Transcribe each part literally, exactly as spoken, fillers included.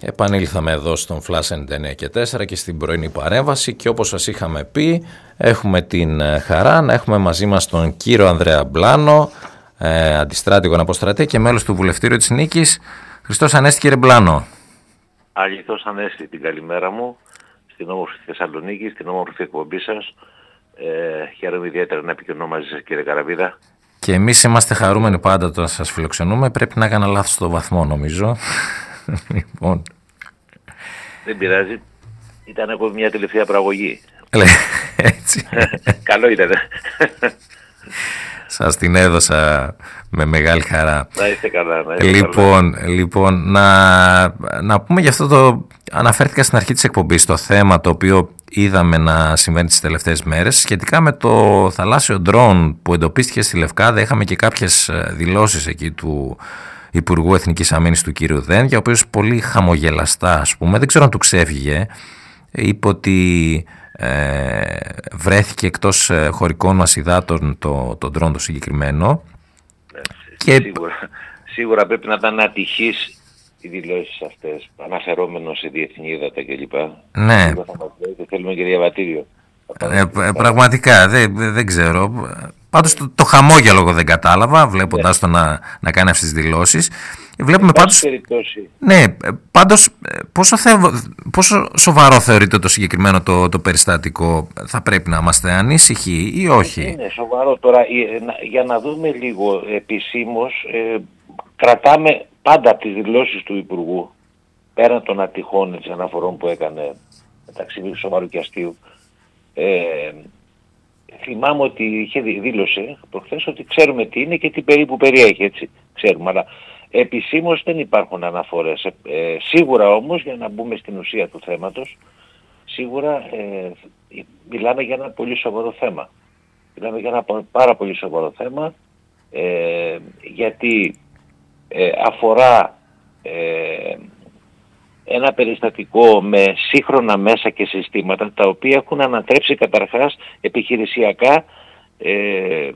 Επανήλθαμε εδώ στον Flash ενενήντα εννέα και τέσσερα και στην πρωινή παρέμβαση και όπως σας είχαμε πει έχουμε την χαρά να έχουμε μαζί μας τον κύριο Ανδρέα Μπλάνο, ε, αντιστράτηγο αποστρατή και μέλος του Βουλευτήριου της Νίκης. Χριστός Ανέστη, κύριε Μπλάνο. Αληθώς Ανέστη, την καλημέρα μου στην όμορφη Θεσσαλονίκη, στην όμορφη εκπομπή σας. Ε, χαίρομαι ιδιαίτερα να επικοινωνώ μαζί σας, κύριε Καραβίδα. Και εμείς είμαστε χαρούμενοι πάντα όταν σας φιλοξενούμε. Πρέπει να έκανα λάθος στο βαθμό, νομίζω. Λοιπόν. Δεν πειράζει. Ήταν από μια τελευταία πραγωγή. Λέ, έτσι. Καλό ήταν. Σας την έδωσα με μεγάλη χαρά. Να είστε καλά. Να είστε λοιπόν, καλά. λοιπόν να, να πούμε για αυτό το... Αναφέρθηκα στην αρχή της εκπομπής το θέμα το οποίο είδαμε να συμβαίνει τις τελευταίες μέρες σχετικά με το θαλάσσιο ντρόουν που εντοπίστηκε στη Λευκάδα. Είχαμε και κάποιες δηλώσεις εκεί του Υπουργού Εθνικής Αμήνης του κύριου Δένδια, ο οποίος πολύ χαμογελαστά, ας πούμε, δεν ξέρω αν του ξέφυγε, είπε ότι ε, βρέθηκε εκτός χωρικών μας υδάτων το, το ντρόουν το συγκεκριμένο. Ε, και... σίγουρα, σίγουρα πρέπει να ήταν ατυχής οι δηλώσεις αυτές, αναφερόμενος σε διεθνή ύδατα κλπ. Ναι. Και θέλουμε και διαβατήριο. Ε, ε, πραγματικά δεν, δεν ξέρω. Πάντως το, το χαμόγελο εγώ δεν κατάλαβα βλέποντας το να, να κάνει αυτές τις δηλώσεις. Βλέπουμε πάντως... Ναι, πάντως πόσο, θε, πόσο σοβαρό θεωρείτε το συγκεκριμένο το, το περιστατικό? Θα πρέπει να είμαστε ανήσυχοι ή όχι? Είναι σοβαρό τώρα. Για να δούμε λίγο επισήμως, ε, κρατάμε πάντα από τις δηλώσεις του Υπουργού, πέραν των ατυχών της αναφορών που έκανε μεταξύ σοβαρού και αστείου. Ε, θυμάμαι ότι είχε δήλωσε προχθές ότι ξέρουμε τι είναι και τι περίπου περιέχει, έτσι, ξέρουμε, αλλά επισήμως δεν υπάρχουν αναφορές. Ε, ε, σίγουρα όμως, για να μπούμε στην ουσία του θέματος, σίγουρα ε, μιλάμε για ένα πολύ σοβαρό θέμα. Μιλάμε για ένα πάρα πολύ σοβαρό θέμα, ε, γιατί ε, αφορά ε, ένα περιστατικό με σύγχρονα μέσα και συστήματα, τα οποία έχουν ανατρέψει καταρχάς επιχειρησιακά ε,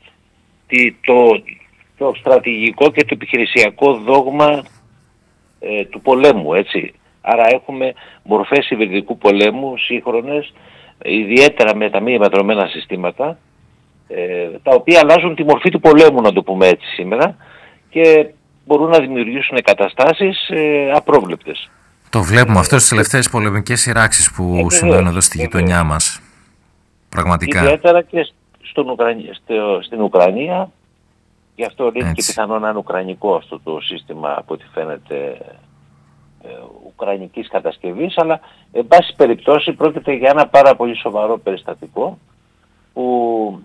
το, το στρατηγικό και το επιχειρησιακό δόγμα ε, του πολέμου, έτσι. Άρα έχουμε μορφές υβριδικού πολέμου σύγχρονες, ιδιαίτερα με τα μη μετρωμένα συστήματα, ε, τα οποία αλλάζουν τη μορφή του πολέμου, να το πούμε έτσι σήμερα, και μπορούν να δημιουργήσουν καταστάσεις ε, απρόβλεπτες. Το βλέπουμε αυτό στις τελευταίες πολεμικές σειράξεις που ε, συμβαίνουν εδώ στη γειτονιά μας. Πραγματικά. Ιδιαίτερα και στον Ουκρανία, στο, στην Ουκρανία, γι' αυτό λέει και πιθανόν να είναι ουκρανικό αυτό το σύστημα, από ό,τι φαίνεται, ε, ουκρανικής κατασκευής, αλλά εν πάση περιπτώσει πρόκειται για ένα πάρα πολύ σοβαρό περιστατικό που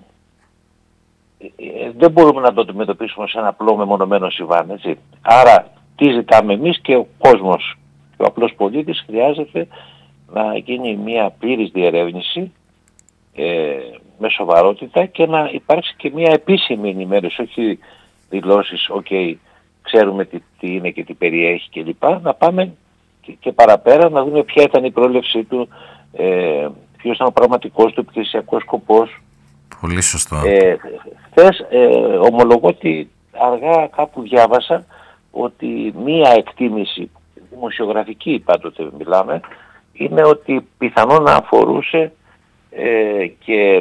ε, δεν μπορούμε να το αντιμετωπίσουμε σε ένα απλό μεμονωμένο συμβάν, έτσι. Άρα τι ζητάμε εμείς και ο κόσμος και ο απλός πολίτης? Χρειάζεται να γίνει μια πλήρης διερεύνηση ε, με σοβαρότητα και να υπάρξει και μια επίσημη ενημέρωση, όχι δηλώσεις, οκ, okay, ξέρουμε τι, τι είναι και τι περιέχει κλπ. Να πάμε και, και παραπέρα, να δούμε ποια ήταν η πρόληψή του, ε, ποιος ήταν ο πραγματικός του επιχειρησιακός σκοπός. Πολύ σωστό. Ε, χθες ε, ομολογώ ότι αργά κάπου διάβασα ότι μία εκτίμηση δημοσιογραφική, πάντοτε μιλάμε, είναι ότι πιθανόν να αφορούσε ε, και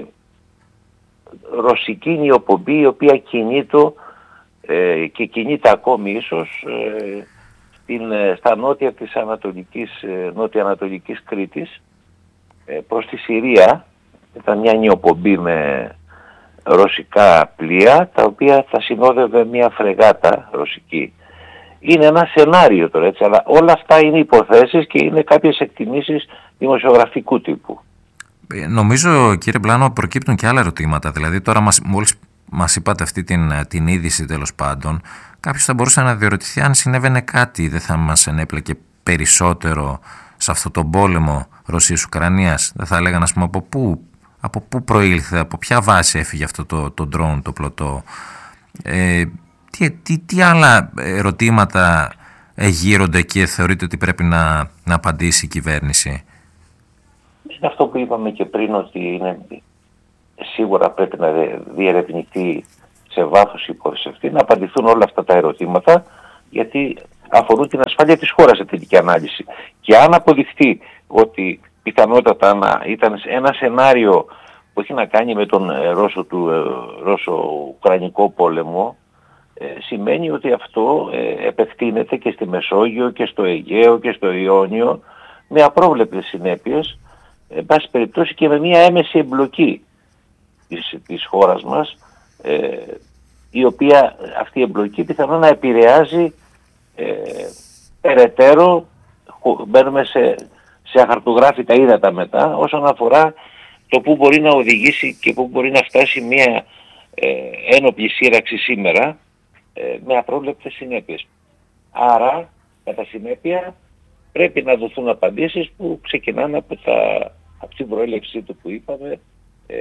ρωσική νιοπομπή, η οποία κινείται ε, και κινείται ακόμη ίσως ε, στην, στα νότια της Ανατολικής, ε, νότια-ανατολικής Κρήτης, ε, προς τη Συρία. Ήταν μια νιοπομπή με ρωσικά πλοία, τα οποία θα συνόδευε μια φρεγάτα ρωσική. Είναι ένα σενάριο τώρα, έτσι, αλλά όλα αυτά είναι υποθέσεις και είναι κάποιες εκτιμήσεις δημοσιογραφικού τύπου. Ε, νομίζω, κύριε Μπλάνο, προκύπτουν και άλλα ερωτήματα. Δηλαδή τώρα μας, μόλις μας είπατε αυτή την, την είδηση, τέλος πάντων, κάποιος θα μπορούσε να διερωτηθεί αν συνέβαινε κάτι, δεν θα μας ενέπλεκε περισσότερο σε αυτό τον πόλεμο Ρωσίας-Ουκρανίας? Δεν θα έλεγαν, ας πούμε, από πού, από πού προήλθε, από ποια βάση έφυγε αυτό το, το drone, το πλωτό? Ε, τι, τι, τι άλλα ερωτήματα εγείρονται και θεωρείτε ότι πρέπει να, να απαντήσει η κυβέρνηση? Είναι αυτό που είπαμε και πριν, ότι είναι, σίγουρα πρέπει να διερευνηθεί σε βάθος η υπόθεση αυτή, να απαντηθούν όλα αυτά τα ερωτήματα, γιατί αφορούν την ασφάλεια της χώρας σε τελική ανάλυση. Και αν αποδειχθεί ότι πιθανότατα να ήταν ένα σενάριο που έχει να κάνει με τον Ρώσο του Ρώσο-Ουκρανικό πόλεμο, ε, σημαίνει ότι αυτό ε, επεκτείνεται και στη Μεσόγειο και στο Αιγαίο και στο Ιόνιο με απρόβλεπτες συνέπειες, εν πάση περιπτώσει και με μια έμεση εμπλοκή της, της χώρας μας, ε, η οποία αυτή η εμπλοκή πιθανόν να επηρεάζει ε, περαιτέρω, μπαίνουμε σε, σε αχαρτογράφητα ύδατα μετά όσον αφορά το που μπορεί να οδηγήσει και που μπορεί να φτάσει μια ε, ένοπλη σύραξη σήμερα ε, με απρόβλεπτες συνέπειες. Άρα, κατά συνέπεια, πρέπει να δοθούν απαντήσεις που ξεκινάνε από, τα, από την προέλευσή του που είπαμε, ε,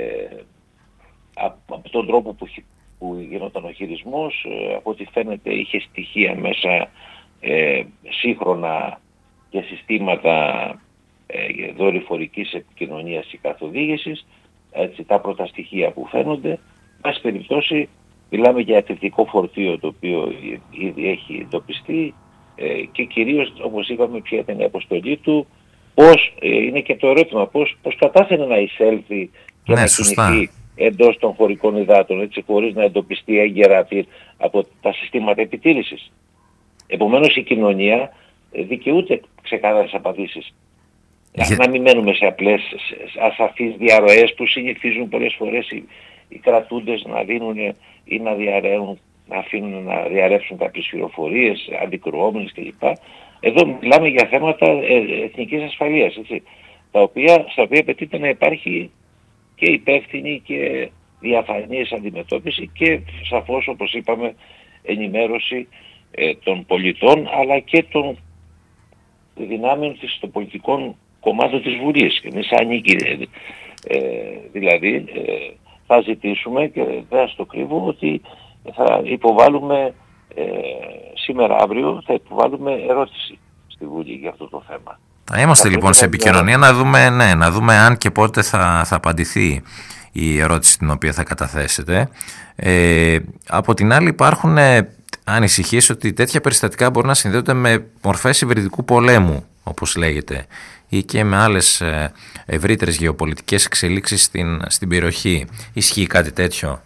από, από τον τρόπο που, που γινόταν ο χειρισμός, ε, από ό,τι φαίνεται είχε στοιχεία μέσα ε, σύγχρονα και συστήματα ε, δορυφορικής επικοινωνίας και καθοδήγησης, έτσι, τα πρώτα στοιχεία που φαίνονται. Εν πάση περιπτώσει, μιλάμε για ακριτικό φορτίο το οποίο ήδη έχει εντοπιστεί ε, και κυρίως, όπως είπαμε, ποια ήταν η αποστολή του, πώς, ε, είναι και το ερώτημα, πώς, πώς κατάφερε να εισέλθει και ναι, να σωστά. κινηθεί εντός των χωρικών υδάτων, έτσι, χωρίς να εντοπιστεί έγκαιρα από τα συστήματα επιτήρησης. Επομένως η κοινωνία δικαιούται ξεκάθαρες απαντήσεις. Για... Να μην μένουμε σε απλές ασαφείς διαρροές που συνηθίζουν πολλές φορές οι, οι κρατούντες να δίνουν ή να διαρρέουν, να αφήνουν να διαρρεύσουν κάποιες πληροφορίες αντικρουόμενες κλπ. Εδώ μιλάμε για θέματα εθνικής ασφαλείας, έτσι, τα οποία, στα οποία απαιτείται να υπάρχει και υπεύθυνη και διαφανής αντιμετώπιση και σαφώς, όπως είπαμε, ενημέρωση ε, των πολιτών αλλά και των δυνάμεων της, των πολιτικών κομμάτων της Βουλής. Εμείς ανήκει, ε, δηλαδή ε, θα ζητήσουμε και δεν θα στο κρύβω ότι θα υποβάλουμε ε, σήμερα αύριο θα υποβάλουμε ερώτηση στη Βουλή για αυτό το θέμα. Θα είμαστε θα λοιπόν σε επικοινωνία να δούμε, ναι, να δούμε αν και πότε θα, θα απαντηθεί η ερώτηση την οποία θα καταθέσετε. Ε, από την άλλη υπάρχουν ε, ανησυχίες ότι τέτοια περιστατικά μπορεί να συνδέονται με μορφές υβριδικού πολέμου, όπως λέγεται, ή και με άλλες ε, ευρύτερες γεωπολιτικές εξελίξεις στην, στην περιοχή. Ισχύει κάτι τέτοιο?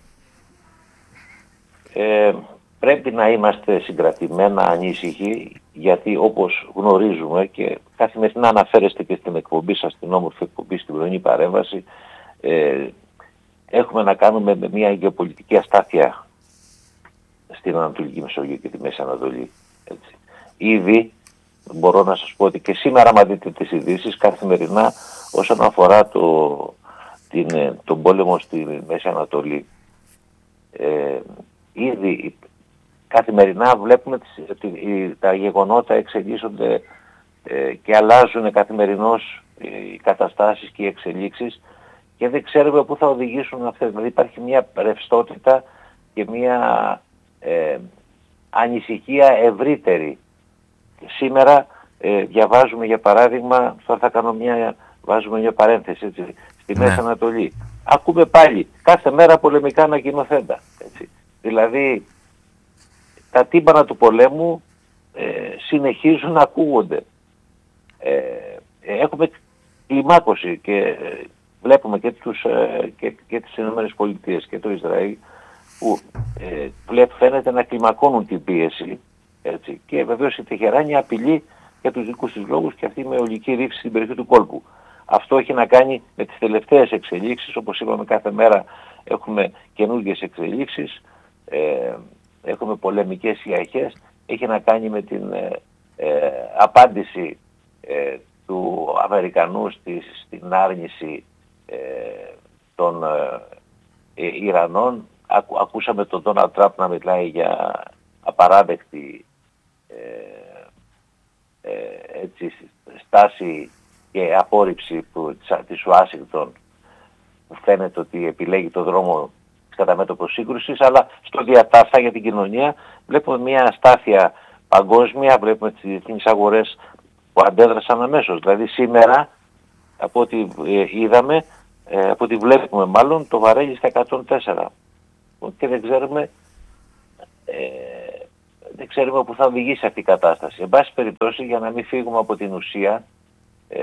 Ε, πρέπει να είμαστε συγκρατημένα ανήσυχοι, γιατί όπως γνωρίζουμε και καθημερινά αναφέρεστε και στην εκπομπή σας, στην όμορφη εκπομπή, στην πρωινή παρέμβαση, ε, έχουμε να κάνουμε με μια γεωπολιτική αστάθεια στην Ανατολική Μεσόγειο και τη Μέση Ανατολή. Έτσι. Ήδη μπορώ να σας πω ότι και σήμερα, άμα δείτε τις ειδήσεις καθημερινά όσον αφορά το, την, τον πόλεμο στη Μέση Ανατολή, ε, ήδη καθημερινά βλέπουμε τις, τα γεγονότα εξελίσσονται ε, και αλλάζουν καθημερινώς οι καταστάσεις και οι εξελίξεις και δεν ξέρουμε πού θα οδηγήσουν αυτές. Δηλαδή υπάρχει μια ρευστότητα και μια ε, ανησυχία ευρύτερη. Σήμερα ε, διαβάζουμε για παράδειγμα, τώρα θα κάνω μια, βάζουμε μια παρένθεση, έτσι, στη ναι. Μέση Ανατολή. Ακούμε πάλι κάθε μέρα πολεμικά ανακοινωθέντα. Έτσι. Δηλαδή τα τύμπανα του πολέμου ε, συνεχίζουν να ακούγονται. Ε, έχουμε κλιμάκωση και ε, βλέπουμε και, τους, ε, και, και τις Ηνωμένες Πολιτείες και το Ισραήλ που ε, βλέπ, φαίνεται να κλιμακώνουν την πίεση, έτσι, και βεβαίως η Τεχεράνη απειλεί για τους δικούς της λόγους και αυτή με ολική ρήξη στην περιοχή του κόλπου. Αυτό έχει να κάνει με τις τελευταίες εξελίξεις, όπως είπαμε κάθε μέρα έχουμε καινούργιες εξελίξεις, ε, έχουμε πολεμικές ιαχές, έχει να κάνει με την ε, ε, απάντηση ε, του Αμερικανού στη, στην άρνηση ε, των ε, ε, Ιρανών. Ακού, ακούσαμε τον Ντόναλντ Τραμπ να μιλάει για απαράδεκτη ε, ε, έτσι, στάση και απόρριψη που, της Ουάσιγκτον, που φαίνεται ότι επιλέγει το δρόμο κατά μέτωπο σύγκρουσης, αλλά στο διατάφτα για την κοινωνία βλέπουμε μια αστάθεια παγκόσμια, βλέπουμε τις διεθνείς αγορές που αντέδρασαν αμέσως. Δηλαδή σήμερα, από ό,τι είδαμε, από ό,τι βλέπουμε μάλλον, το βαρέλι στα εκατόν τέσσερα και δεν ξέρουμε, ε, δεν ξέρουμε που θα οδηγήσει αυτή η κατάσταση. Εν πάση περιπτώσει, για να μην φύγουμε από την ουσία, ε,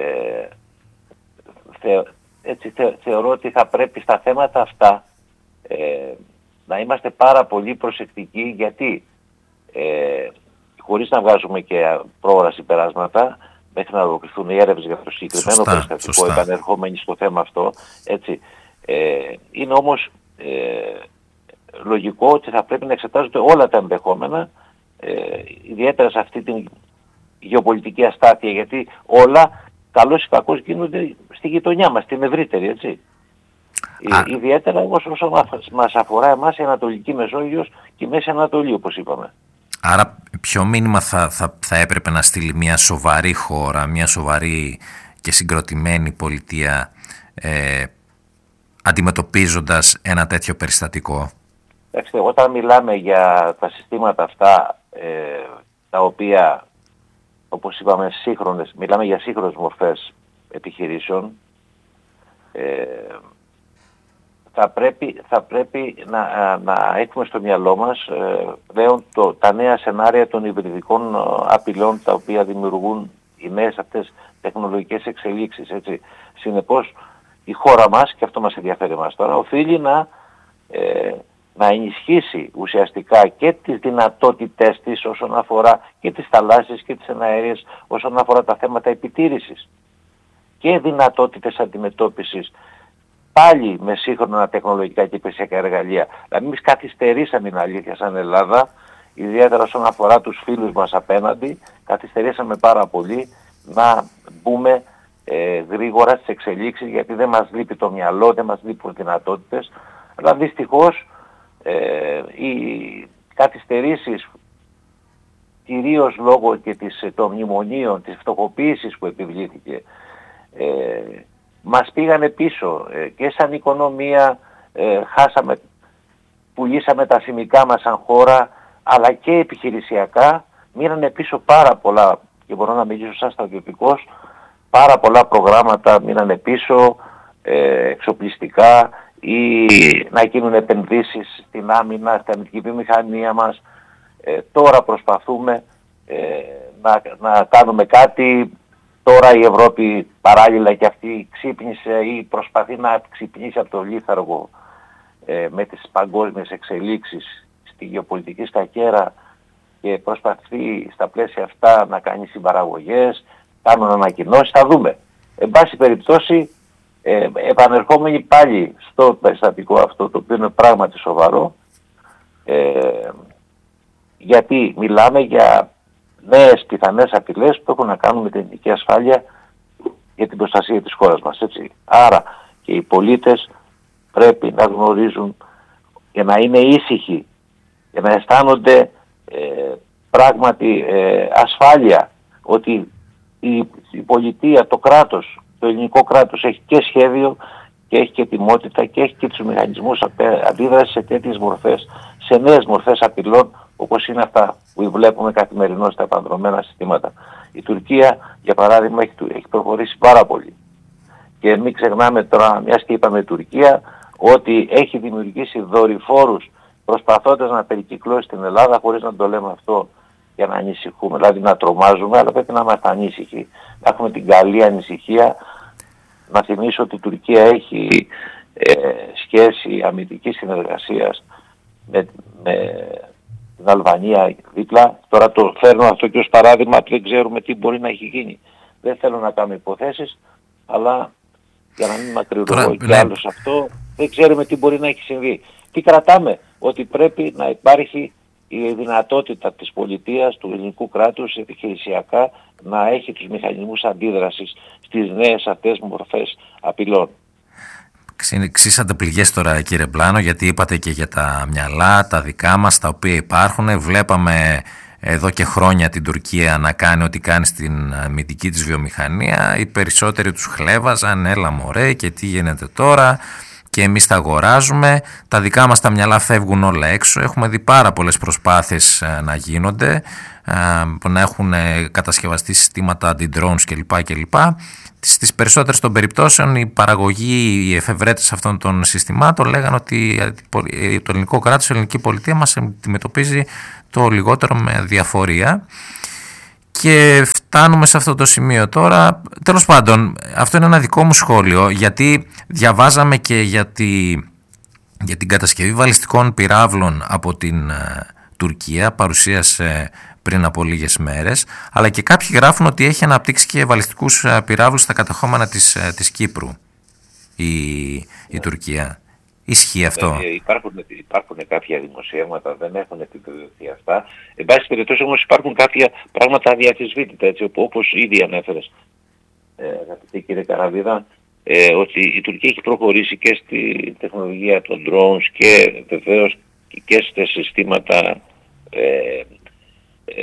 θε, έτσι, θε, θεωρώ ότι θα πρέπει στα θέματα αυτά ε, να είμαστε πάρα πολύ προσεκτικοί, γιατί ε, χωρίς να βγάζουμε και πρόωρα συμπεράσματα, μέχρι να ολοκληρωθούν οι έρευνες για το συγκεκριμένο περιστατικό, επανερχόμενοι στο θέμα αυτό, έτσι, ε, είναι όμως ε, λογικό ότι θα πρέπει να εξετάζονται όλα τα ενδεχόμενα, ε, ιδιαίτερα σε αυτή την γεωπολιτική αστάθεια, γιατί όλα καλώς ή κακώς γίνονται στη γειτονιά μας, την ευρύτερη, έτσι. Ε, ιδιαίτερα όμως όσο μας αφορά εμάς η Ανατολική Μεσόγειος και η Μέση Ανατολή, όπως είπαμε. Άρα ποιο μήνυμα θα, θα, θα έπρεπε να στείλει μια σοβαρή χώρα, μια σοβαρή και συγκροτημένη πολιτεία, ε, αντιμετωπίζοντας ένα τέτοιο περιστατικό? Εντάξει, όταν μιλάμε για τα συστήματα αυτά, ε, τα οποία, όπως είπαμε, σύγχρονες, μιλάμε για σύγχρονες μορφές επιχειρήσεων, ε, θα πρέπει, θα πρέπει να, να έχουμε στο μυαλό μας ε, πλέον το, τα νέα σενάρια των υβριδικών απειλών, τα οποία δημιουργούν οι νέες αυτές τεχνολογικές εξελίξεις, έτσι. Συνεπώς η χώρα μας, και αυτό μας ενδιαφέρει μας τώρα, οφείλει να, ε, να ενισχύσει ουσιαστικά και τις δυνατότητες της όσον αφορά και τις θαλάσσιες και τις εναέριες, όσον αφορά τα θέματα επιτήρησης και δυνατότητες αντιμετώπισης πάλι με σύγχρονα τεχνολογικά και υπηρεσιακά εργαλεία. Δηλαδή εμείς καθυστερήσαμε, είναι αλήθεια, σαν Ελλάδα, ιδιαίτερα όσον αφορά τους φίλους μας απέναντι, καθυστερήσαμε πάρα πολύ να μπούμε ε, γρήγορα στις εξελίξεις, γιατί δεν μας λείπει το μυαλό, δεν μας λείπουν δυνατότητες, αλλά δυστυχώς ε, οι καθυστερήσεις, κυρίως λόγω και της, των μνημονίων, της φτωχοποίησης που επιβλήθηκε, ε, μας πήγανε πίσω ε, και σαν οικονομία, ε, χάσαμε, πουλήσαμε τα σημικά μας σαν χώρα, αλλά και επιχειρησιακά μείνανε πίσω πάρα πολλά, και μπορώ να μιλήσω σαν στρατιωτικός, πάρα πολλά προγράμματα μείνανε πίσω, ε, εξοπλιστικά, ή να γίνουν επενδύσεις στην άμυνα, στην αμυντική βιομηχανία μας. Ε, τώρα προσπαθούμε ε, να, να κάνουμε κάτι. Τώρα η Ευρώπη παράλληλα και αυτή ξύπνησε ή προσπαθεί να ξυπνήσει από το λίθαργο ε, με τις παγκόσμιες εξελίξεις στη γεωπολιτική σκακέρα και προσπαθεί στα πλαίσια αυτά να κάνει συμπαραγωγές, κάνουν ανακοινώσεις, θα δούμε. Εν πάση περιπτώσει, ε, επανερχόμενοι πάλι στο περιστατικό αυτό, το οποίο είναι πράγματι σοβαρό, ε, γιατί μιλάμε για νέες πιθανές απειλές που έχουν να κάνουν με την εθνική ασφάλεια για την προστασία της χώρας μας, έτσι. Άρα και οι πολίτες πρέπει να γνωρίζουν, για να είναι ήσυχοι, για να αισθάνονται ε, πράγματι ε, ασφάλεια, ότι η, η πολιτεία, το κράτος, το ελληνικό κράτος έχει και σχέδιο και έχει και ετοιμότητα και έχει και τους μηχανισμούς αντίδρασης σε τέτοιες μορφές, σε νέες μορφές απειλών, όπως είναι αυτά που βλέπουμε καθημερινώς στα επανδρομένα συστήματα. Η Τουρκία, για παράδειγμα, έχει, έχει προχωρήσει πάρα πολύ. Και μην ξεχνάμε τώρα, μιας και είπαμε Τουρκία, ότι έχει δημιουργήσει δορυφόρους προσπαθώντας να περικυκλώσει την Ελλάδα, χωρίς να το λέμε αυτό για να ανησυχούμε, δηλαδή να τρομάζουμε, αλλά πρέπει να είμαστε ανήσυχοι, να έχουμε την καλή ανησυχία. Να θυμίσω ότι η Τουρκία έχει ε, σχέση αμυντικής συνεργασίας με, με την Αλβανία δίπλα. Τώρα το φέρνω αυτό και ως παράδειγμα, δεν ξέρουμε τι μπορεί να έχει γίνει. Δεν θέλω να κάνω υποθέσεις, αλλά για να μην μακρηγορώ κι άλλο σε αυτό, δεν ξέρουμε τι μπορεί να έχει συμβεί. Τι κρατάμε? Ότι πρέπει να υπάρχει η δυνατότητα της πολιτείας, του ελληνικού κράτους, επιχειρησιακά, να έχει τους μηχανισμούς αντίδρασης στις νέες αυτές μορφές απειλών. Ξύσατε πληγές τώρα, κύριε Πλάνο, γιατί είπατε και για τα μυαλά, τα δικά μας, τα οποία υπάρχουν. Βλέπαμε εδώ και χρόνια την Τουρκία να κάνει ό,τι κάνει στην αμυντική της βιομηχανία. Οι περισσότεροι τους χλέβαζαν, έλα μωρέ και τι γίνεται τώρα. και εμείς τα αγοράζουμε, τα δικά μας τα μυαλά φεύγουν όλα έξω. Έχουμε δει πάρα πολλές προσπάθειες να γίνονται, να έχουν κατασκευαστεί συστήματα αντι-drones κλπ. κλπ. Στις περισσότερες των περιπτώσεων οι παραγωγοί, οι εφευρέτες αυτών των συστημάτων λέγανε ότι το ελληνικό κράτος, η ελληνική πολιτεία μας αντιμετωπίζει το λιγότερο με διαφορία. Και φτάνουμε σε αυτό το σημείο τώρα. Τέλος πάντων, αυτό είναι ένα δικό μου σχόλιο, γιατί διαβάζαμε και για, τη, για την κατασκευή βαλιστικών πυράβλων από την uh, Τουρκία, παρουσίασε πριν από λίγες μέρες, αλλά και κάποιοι γράφουν ότι έχει αναπτύξει και βαλιστικούς uh, πυράβλους στα κατεχόμενα της, uh, της Κύπρου η, η Τουρκία. Ισχύει αυτό? Ε, υπάρχουν, υπάρχουν κάποια δημοσιεύματα, δεν έχουν επιβεβαιωθεί αυτά. Εν πάση περιπτώσει όμως υπάρχουν κάποια πράγματα αδιαφυσβήτητα, έτσι, όπως ήδη ανέφερες, ε, αγαπητή κύριε Καραβίδα, ε, ότι η Τουρκία έχει προχωρήσει και στη τεχνολογία των drones και βεβαίως και στα συστήματα ε, ε,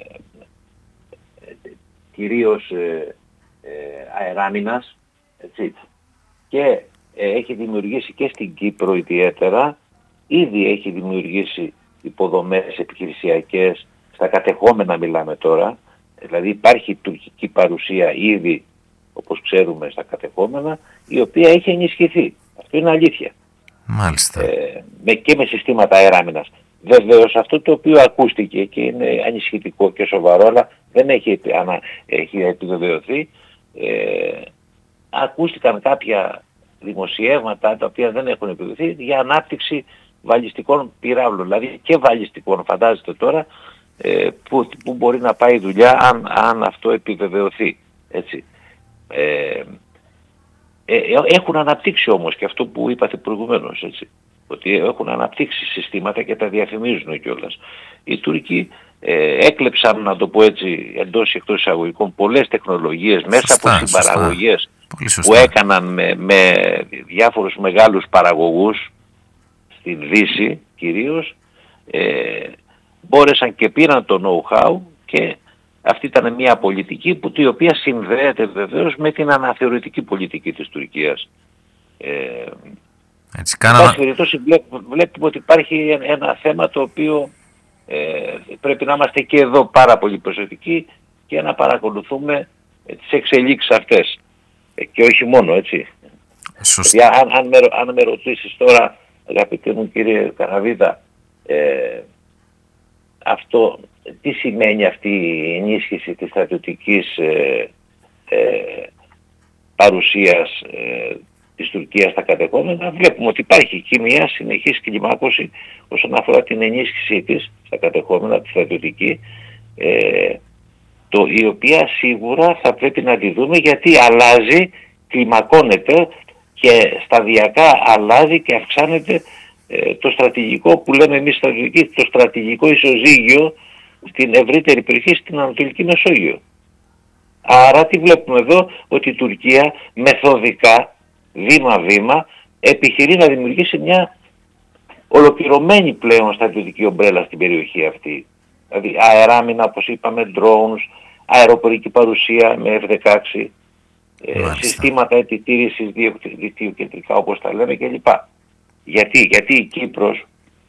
κυρίως ε, ε, αεράμινας, έτσι, και έχει δημιουργήσει και στην Κύπρο ιδιαίτερα, ήδη έχει δημιουργήσει υποδομές επιχειρησιακές, στα κατεχόμενα μιλάμε τώρα, δηλαδή υπάρχει τουρκική παρουσία ήδη, όπως ξέρουμε, στα κατεχόμενα, η οποία έχει ενισχυθεί. Αυτό είναι αλήθεια. Μάλιστα. Ε, με, και με συστήματα αεράμινας. Βεβαίως αυτό το οποίο ακούστηκε και είναι ανησυχητικό και σοβαρό, αλλά δεν έχει, ανα, έχει επιβεβαιωθεί, ε, ακούστηκαν κάποια δημοσιεύματα τα οποία δεν έχουν επιβεβαιωθεί για ανάπτυξη βαλιστικών πυράβλων, δηλαδή και βαλιστικών, φαντάζεστε τώρα, ε, που, που μπορεί να πάει η δουλειά αν, αν αυτό επιβεβαιωθεί, έτσι. Ε, ε, έχουν αναπτύξει όμως και αυτό που είπατε προηγουμένως, έτσι, ότι έχουν αναπτύξει συστήματα και τα διαφημίζουν κιόλας. Οι Τούρκοι ε, έκλεψαν, να το πω έτσι, εντός ή εκτός εισαγωγικών, πολλές τεχνολογίες μέσα σωστά, από συμπαραγωγές που έκαναν με, με διάφορους μεγάλους παραγωγούς στην Δύση κυρίως, ε, μπόρεσαν και πήραν το know-how, και αυτή ήταν μια πολιτική που, η οποία συνδέεται βεβαίως με την αναθεωρητική πολιτική της Τουρκίας. Ε, Έτσι, κάναμε... Βλέπουμε ότι υπάρχει ένα θέμα το οποίο ε, πρέπει να είμαστε και εδώ πάρα πολύ προσεκτικοί και και τις εξελίξεις αυτές. Και όχι μόνο, έτσι. Γιατί αν, αν, με, αν με ρωτήσεις τώρα, αγαπητέ μου κύριε Καραβίδα, ε, αυτό, τι σημαίνει αυτή η ενίσχυση της στρατιωτικής ε, ε, παρουσίας ε, της Τουρκίας στα κατεχόμενα, βλέπουμε ότι υπάρχει εκεί μια συνεχής κλιμάκωση όσον αφορά την ενίσχυσή της στα κατεχόμενα, τη στρατιωτική, ε, το, η οποία σίγουρα θα πρέπει να τη δούμε, γιατί αλλάζει, κλιμακώνεται και σταδιακά αλλάζει και αυξάνεται ε, το στρατηγικό, που λέμε εμείς στρατηγική, το στρατηγικό ισοζύγιο στην ευρύτερη περιοχή, στην Ανατολική Μεσόγειο. Άρα τι βλέπουμε εδώ? Ότι η Τουρκία μεθοδικά, βήμα-βήμα, επιχειρεί να δημιουργήσει μια ολοκληρωμένη πλέον στρατιωτική ομπρέλα στην περιοχή αυτή. Δηλαδή αεράμινα, όπως είπαμε, drones, αεροπορική παρουσία με εφ δεκαέξι, ε, συστήματα επιτήρησης δικτύου κεντρικά, όπως τα λέμε, κλπ. Γιατί, γιατί η Κύπρος,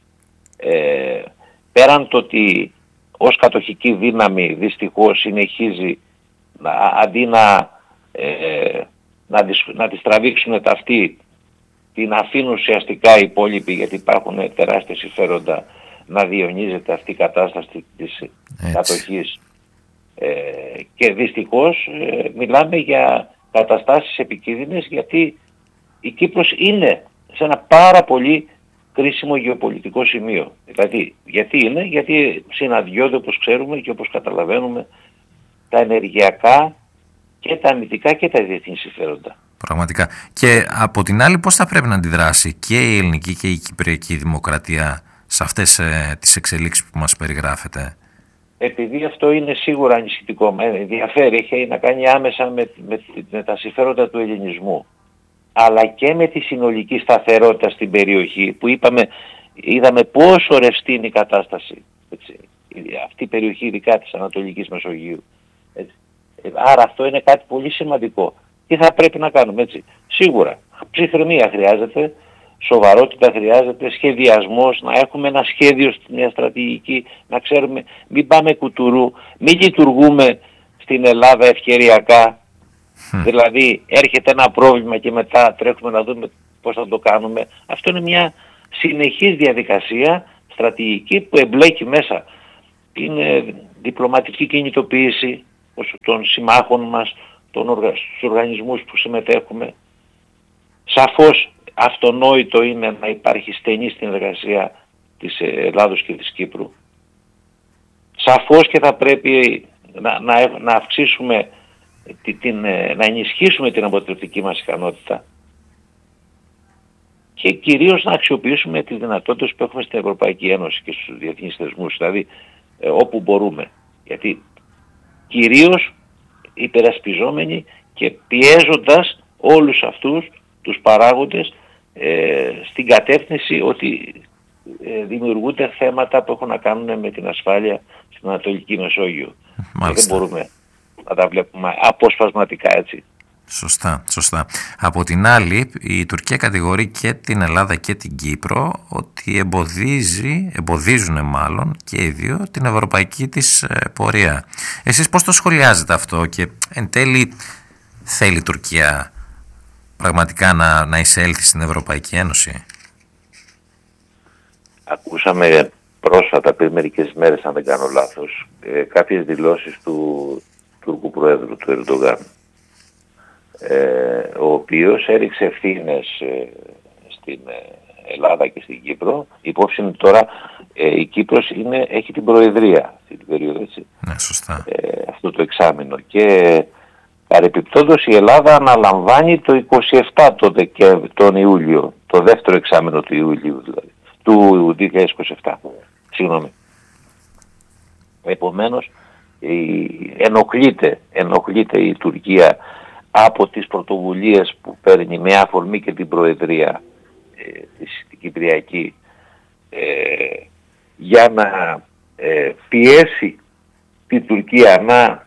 ε, πέραν το ότι ως κατοχική δύναμη δυστυχώς συνεχίζει να, αντί να, ε, να, τις, να τις τραβήξουν τα αυτή, την αφήνουν ουσιαστικά οι υπόλοιποι, γιατί υπάρχουν τεράστια συμφέροντα να διαιωνίζεται αυτή η κατάσταση της έτσι. κατοχής. Ε, και δυστυχώς ε, μιλάμε για καταστάσεις επικίνδυνες, γιατί η Κύπρος είναι σε ένα πάρα πολύ κρίσιμο γεωπολιτικό σημείο. Δηλαδή, γιατί είναι? Γιατί συναντιόνται, όπως ξέρουμε και όπως καταλαβαίνουμε, τα ενεργειακά και τα αμυντικά και τα διεθνή συμφέροντα. Πραγματικά. Και από την άλλη, πώς θα πρέπει να αντιδράσει και η ελληνική και η κυπριακή δημοκρατία σε αυτές ε, τις εξελίξεις που μας περιγράφετε? Επειδή αυτό είναι σίγουρα ανησυχητικό, με ενδιαφέρει, έχει να κάνει άμεσα με, με, με τα συμφέροντα του ελληνισμού, αλλά και με τη συνολική σταθερότητα στην περιοχή, που είπαμε, είδαμε πόσο ρευστή είναι η κατάσταση, έτσι, αυτή η περιοχή ειδικά της Ανατολικής Μεσογείου. Έτσι. Άρα αυτό είναι κάτι πολύ σημαντικό. Τι θα πρέπει να κάνουμε? Έτσι. Σίγουρα ψυχραιμία χρειάζεται, σοβαρότητα χρειάζεται, σχεδιασμός, να έχουμε ένα σχέδιο μια στρατηγική, να ξέρουμε, μην πάμε κουτουρού, μην λειτουργούμε στην Ελλάδα ευκαιριακά. Mm. Δηλαδή έρχεται ένα πρόβλημα και μετά τρέχουμε να δούμε πώς θα το κάνουμε. Αυτό είναι μια συνεχής διαδικασία στρατηγική που εμπλέκει μέσα την ε, διπλωματική κινητοποίηση των συμμάχων μας, των οργα... στους οργανισμούς που συμμετέχουμε. Σαφώς αυτονόητο είναι να υπάρχει στενή συνεργασία της Ελλάδος και της Κύπρου. Σαφώς και θα πρέπει να, να, να αυξήσουμε, την, να ενισχύσουμε την αποτρεπτική μας ικανότητα και κυρίως να αξιοποιήσουμε τις δυνατότητες που έχουμε στην Ευρωπαϊκή Ένωση και στους διεθνείς θεσμούς, δηλαδή ε, όπου μπορούμε. Γιατί κυρίως υπερασπιζόμενοι και πιέζοντας όλους αυτούς τους παράγοντες ε, στην κατεύθυνση ότι ε, δημιουργούνται θέματα που έχουν να κάνουν με την ασφάλεια στην Ανατολική Μεσόγειο. Και δεν μπορούμε να τα βλέπουμε αποσπασματικά έτσι. Σωστά, σωστά. Από την άλλη, η Τουρκία κατηγορεί και την Ελλάδα και την Κύπρο ότι εμποδίζει, εμποδίζουν μάλλον και οι δύο την ευρωπαϊκή της πορεία. Εσείς πώς το σχολιάζετε αυτό και εν τέλει θέλει η Τουρκία πραγματικά να, να εισέλθει στην Ευρωπαϊκή Ένωση? Ακούσαμε πρόσφατα, πριν μερικές μέρες αν δεν κάνω λάθος, ε, κάποιες δηλώσεις του Τούρκου Προέδρου, του Ερντογάν, Ε, ο οποίος έριξε ευθύνες ε, στην ε, Ελλάδα και στην Κύπρο. Υπόψη είναι τώρα ε, η Κύπρος είναι, έχει την προεδρία αυτή την περίοδο, έτσι. Ναι, σωστά. Ε, αυτό το εξάμηνο και παρεπιπτόντως η Ελλάδα αναλαμβάνει το είκοσι επτά το Δεκέμβρη, τον Ιούλιο, το δεύτερο εξάμηνο του Ιουλίου δηλαδή, του δύο χιλιάδες είκοσι επτά. Συγγνώμη. Επομένως η, ενοχλείται, ενοχλείται η Τουρκία από τις πρωτοβουλίες που παίρνει με αφορμή και την Προεδρία ε, της Κυπριακή ε, για να ε, πιέσει την Τουρκία να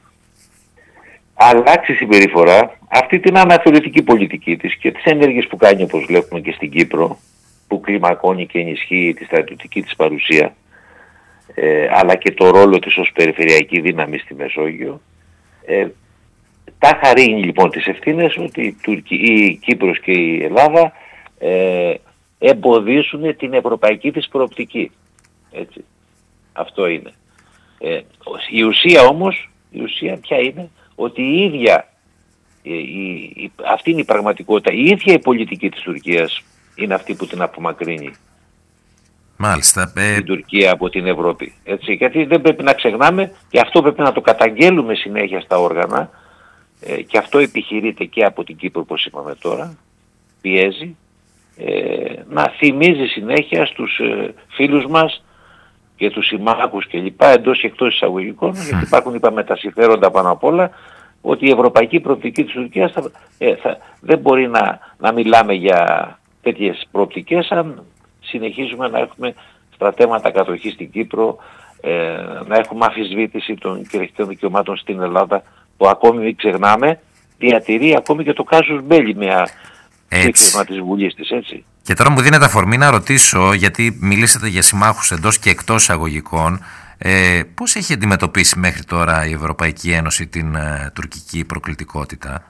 αλλάξει συμπεριφορά, αυτή την αναθεωρητική πολιτική της και τις ενέργειες που κάνει, όπως βλέπουμε και στην Κύπρο, που κλιμακώνει και ενισχύει τη στρατιωτική της παρουσία, ε, αλλά και το ρόλο της ως περιφερειακή δύναμη στη Μεσόγειο. ε, Τα χαρίνει λοιπόν τις ευθύνες ότι η, Τουρκία, η Κύπρος και η Ελλάδα ε, εμποδίσουν την ευρωπαϊκή της προοπτική. Έτσι. Αυτό είναι. Ε, η ουσία όμως, η ουσία ποια είναι, ότι η ίδια, η, η, αυτή είναι η πραγματικότητα, η ίδια η πολιτική της Τουρκίας είναι αυτή που την απομακρύνει. Μάλιστα. Ε... Την Τουρκία από την Ευρώπη. Έτσι. Γιατί δεν πρέπει να ξεχνάμε και αυτό πρέπει να το καταγγέλουμε συνέχεια στα όργανα. Ε, και αυτό επιχειρείται και από την Κύπρο, όπως είπαμε τώρα, πιέζει, ε, να θυμίζει συνέχεια στους ε, φίλους μας και τους συμμάχους και λοιπά, εντός και εκτός εισαγωγικών, γιατί υπάρχουν, είπαμε, τα συμφέροντα πάνω απ' όλα, ότι η ευρωπαϊκή προοπτική της Τουρκίας θα, ε, θα, δεν μπορεί να, να μιλάμε για τέτοιες προοπτικές αν συνεχίζουμε να έχουμε στρατεύματα κατοχή στην Κύπρο, ε, να έχουμε αμφισβήτηση των κυριαρχικών δικαιωμάτων στην Ελλάδα, που ακόμη μην ξεχνάμε διατηρεί ακόμη και το κάσους μπέλι με ψήφισμα της Βουλής της, έτσι. Και τώρα μου δίνεται αφορμή να ρωτήσω, γιατί μιλήσατε για συμμάχους εντός και εκτός εισαγωγικών, ε, πώς έχει αντιμετωπίσει μέχρι τώρα η Ευρωπαϊκή Ένωση την ε, τουρκική προκλητικότητα?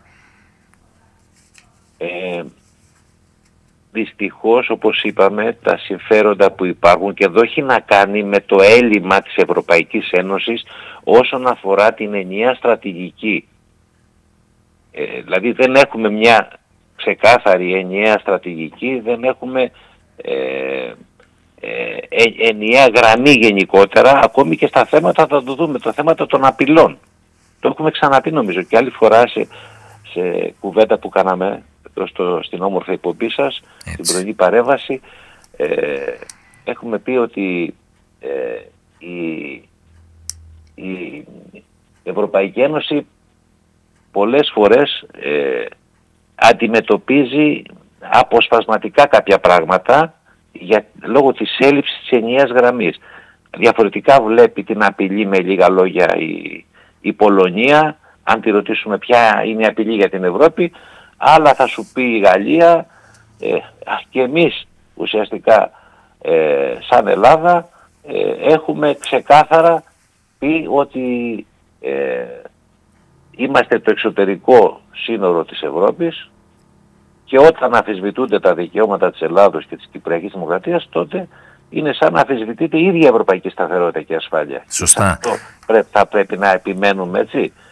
Ε, δυστυχώς, όπως είπαμε, τα συμφέροντα που υπάρχουν, και εδώ έχει να κάνει με το έλλειμμα της Ευρωπαϊκής Ένωσης όσον αφορά την ενιαία στρατηγική. Ε, δηλαδή δεν έχουμε μια ξεκάθαρη ενιαία στρατηγική, δεν έχουμε ε, ε, ενιαία γραμμή γενικότερα, ακόμη και στα θέματα, θα το δούμε, τα θέματα των απειλών. Το έχουμε ξαναπεί νομίζω και άλλη φορά σε, σε κουβέντα που κάναμε στο, στην όμορφη εκπομπή σας, την πρωινή παρέμβαση. Ε, έχουμε πει ότι ε, η η Ευρωπαϊκή Ένωση πολλές φορές ε, αντιμετωπίζει αποσπασματικά κάποια πράγματα για, λόγω της έλλειψης της ενιαίας γραμμής. Διαφορετικά βλέπει την απειλή, με λίγα λόγια, η, η Πολωνία. Αν τη ρωτήσουμε ποια είναι η απειλή για την Ευρώπη, άλλα θα σου πει η Γαλλία, ε, και εμείς ουσιαστικά ε, σαν Ελλάδα ε, έχουμε ξεκάθαρα πει ότι ε, είμαστε το εξωτερικό σύνορο της Ευρώπης και όταν αμφισβητούνται τα δικαιώματα της Ελλάδος και της Κυπριακής Δημοκρατίας, τότε είναι σαν να αμφισβητείται η ίδια ευρωπαϊκή σταθερότητα και ασφάλεια. Σωστά. Αυτό πρέ, θα πρέπει να επιμένουμε, έτσι.